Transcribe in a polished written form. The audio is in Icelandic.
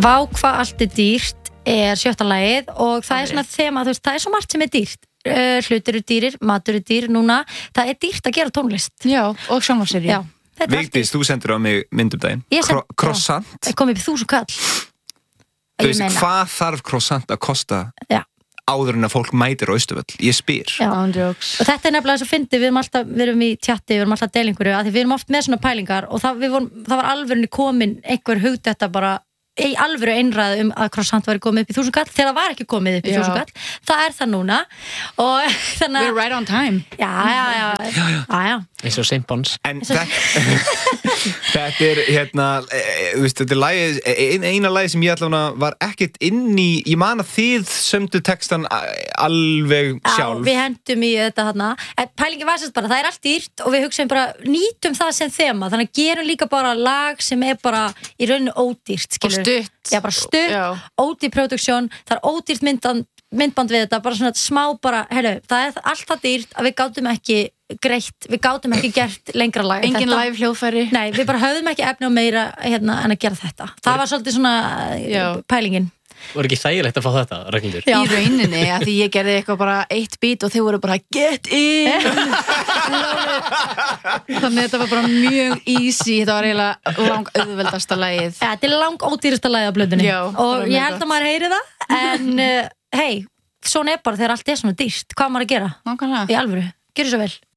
Vá hvað allt dýrt 7. lagið og það svona þema, þú veist, það svo margt sem dýrt. Hlutir dýrir, matur dýr núna. Það dýrt að gera tónlist. Já, og sjónvarpsseríu. Já. Vigdís, þú sendir á mig myndum daginn. Croissant. Það kom upp í 1000 kall. Þú veist, hvað þarf croissant að kosta áður en að fólk mætir á Austurvöll? Ég spyr. Og þetta nefnilega svo fyndið, við erum í tjatti, við erum alltaf að deila einhverju, af því við erum oft með svona pælingar og það var alvörunni komin einhver hugd þetta bara í alvöru einræðu að croissant væri komið upp í 1000 kall þegar það var ekki komið upp í 1000 kall það það núna og þannig að we're right on time já eins og Simpsons en þetta hérna þú veist, þetta lagið, eina lagið sem ég allavega var ekkert inn í ég man að þið sömdu textan alveg sjálf við hendum í þetta þarna en pælingi var sérst bara, það allt dýrt og við hugsaum bara, nýtum það sem þema þannig að gerum líka bara lag sem bara í rauninu ódýrt, skilur stutt já, bara stutt, ódýr production það ódýrt myndband við þetta bara svona smá bara, heyrðu, það allt það dýrt að við gátum ekki greitt við gátum ekki gert lengra lag engin live hljóðfæri nei, við bara höfðum ekki efni á meira en að gera þetta það var svolítið svona pælingin Var ekki þægilegt að fá þetta, Ragnhildur? Í rauninni, að því ég gerði eitthvað bara eitt beat og þau voru bara get in þannig þetta var bara mjög easy þetta var eiginlega lang auðveldasta lagið þetta lang ódýrasta lagið á blöndunni og ég held að maður heyri það en hei, svona bara þegar allt svona dýrt hvað maður að gera? Nákvæmlega. Í alvöru, gjörðu svo vel